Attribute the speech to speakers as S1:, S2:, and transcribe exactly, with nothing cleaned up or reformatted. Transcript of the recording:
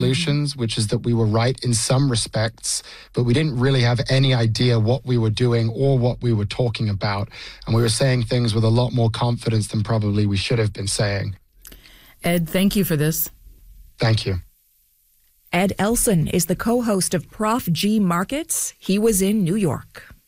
S1: solutions, which is that we were right in some respects, but we didn't really have any idea what we were doing or what we were talking about. And we were saying things with a lot more confidence than probably we should have been saying.
S2: Ed, thank you for this.
S1: Thank you.
S3: Ed Elson is the co-host of Prof G Markets. He was in New York.